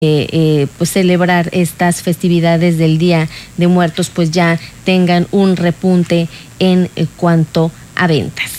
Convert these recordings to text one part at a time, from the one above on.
pues celebrar estas festividades del Día de Muertos, pues ya tengan un repunte en cuanto a ventas.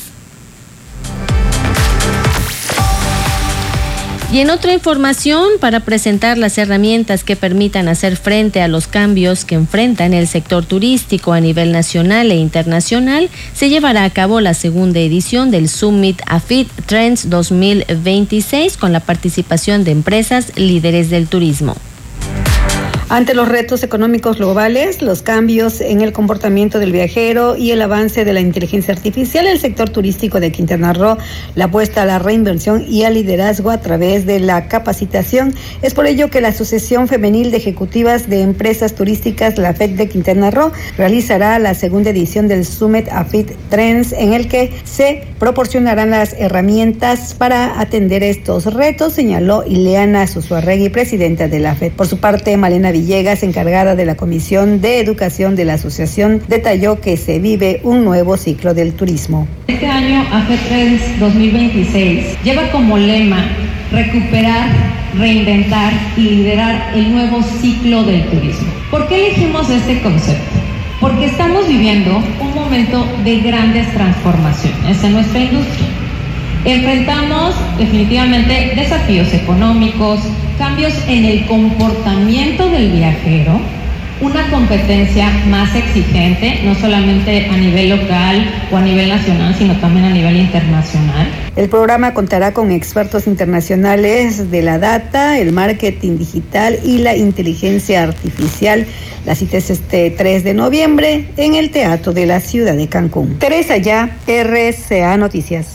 Y en otra información, para presentar las herramientas que permitan hacer frente a los cambios que enfrentan el sector turístico a nivel nacional e internacional, se llevará a cabo la segunda edición del Summit AFIT Trends 2026 con la participación de empresas líderes del turismo. Ante los retos económicos globales, los cambios en el comportamiento del viajero y el avance de la inteligencia artificial, el sector turístico de Quintana Roo, la apuesta a la reinversión y al liderazgo a través de la capacitación. Es por ello que la Asociación Femenil de Ejecutivas de Empresas Turísticas, la FET de Quintana Roo, realizará la segunda edición del Summit AFIT Trends, en el que se proporcionarán las herramientas para atender estos retos, señaló Ileana Susuarregui, presidenta de la FET. Por su parte, Malena Villegas, encargada de la Comisión de Educación de la asociación, detalló que se vive un nuevo ciclo del turismo. Este año AFIT Trends 2026 lleva como lema recuperar, reinventar y liderar el nuevo ciclo del turismo. ¿Por qué elegimos este concepto? Porque estamos viviendo un momento de grandes transformaciones en nuestra industria. Enfrentamos definitivamente desafíos económicos, cambios en el comportamiento del viajero, una competencia más exigente, no solamente a nivel local o a nivel nacional, sino también a nivel internacional. El programa contará con expertos internacionales de la data, el marketing digital y la inteligencia artificial. La cita es este 3 de noviembre en el Teatro de la Ciudad de Cancún. Teresa Ya, RCA Noticias.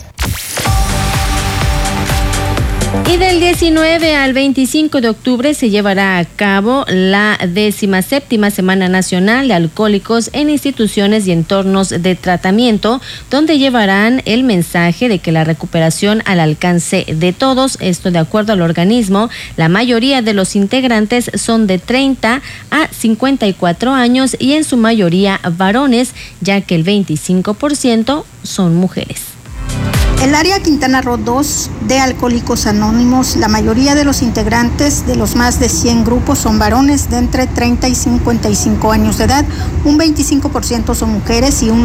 Y del 19 al 25 de octubre se llevará a cabo la 17ª Semana Nacional de Alcohólicos en Instituciones y Entornos de Tratamiento, donde llevarán el mensaje de que la recuperación al alcance de todos. Esto de acuerdo al organismo. La mayoría de los integrantes son de 30 a 54 años y en su mayoría varones, ya que el 25% son mujeres. El área Quintana Roo 2 de Alcohólicos Anónimos, la mayoría de los integrantes de los más de 100 grupos son varones de entre 30 y 55 años de edad, un 25% son mujeres y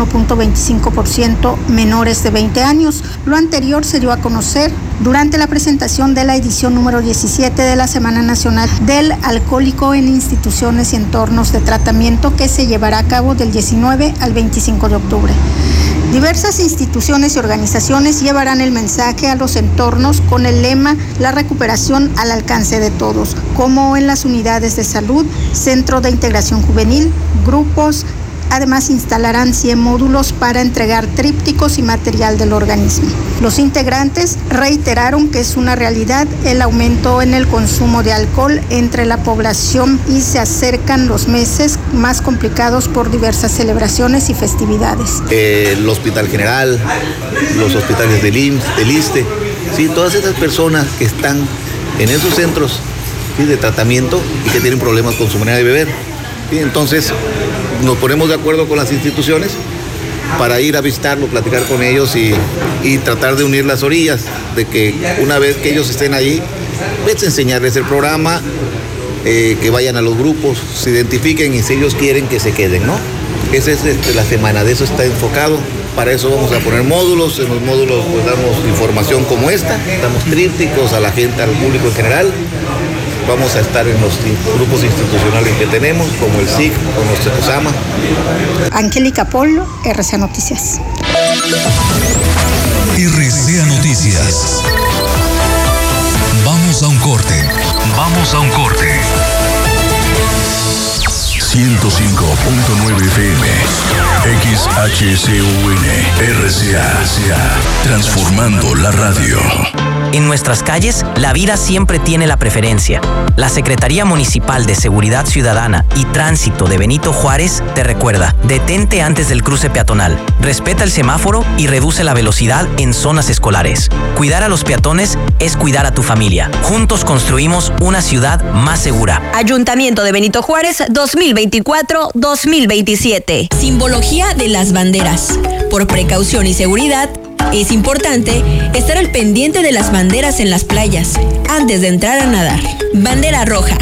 1.25% menores de 20 años. Lo anterior se dio a conocer durante la presentación de la edición número 17 de la Semana Nacional del Alcohólico en Instituciones y Entornos de Tratamiento, que se llevará a cabo del 19 al 25 de octubre. Diversas instituciones y organizaciones llevarán el mensaje a los entornos con el lema "La recuperación al alcance de todos", como en las unidades de salud, centro de integración juvenil, grupos. Además, instalarán 100 módulos para entregar trípticos y material del organismo. Los integrantes reiteraron que es una realidad el aumento en el consumo de alcohol entre la población y se acercan los meses más complicados por diversas celebraciones y festividades. El Hospital General, los hospitales del IMSS, del ISSSTE, ¿sí? Todas esas personas que están en esos centros, ¿sí?, de tratamiento y que tienen problemas con su manera de beber. ¿Sí? Entonces, nos ponemos de acuerdo con las instituciones para ir a visitarlo, platicar con ellos y tratar de unir las orillas, de que una vez que ellos estén ahí, pues enseñarles el programa, que vayan a los grupos, se identifiquen y si ellos quieren que se queden, ¿no? Esa es la semana, de eso está enfocado. Para eso vamos a poner módulos, en los módulos pues damos información como esta, damos trípticos a la gente, al público en general. Vamos a estar en los grupos institucionales que tenemos, como el SIC, como CECOSAMA. Angélica Polo, RCA Noticias. RCA Noticias. Vamos a un corte. 105.9 FM, XHCUN, RCA, transformando la radio. En nuestras calles, la vida siempre tiene la preferencia. La Secretaría Municipal de Seguridad Ciudadana y Tránsito de Benito Juárez te recuerda: detente antes del cruce peatonal, respeta el semáforo y reduce la velocidad en zonas escolares. Cuidar a los peatones es cuidar a tu familia. Juntos construimos una ciudad más segura. Ayuntamiento de Benito Juárez 2024-2027. Simbología de las banderas. Por precaución y seguridad, Es importante estar al pendiente de las banderas en las playas antes de entrar a nadar. Bandera roja,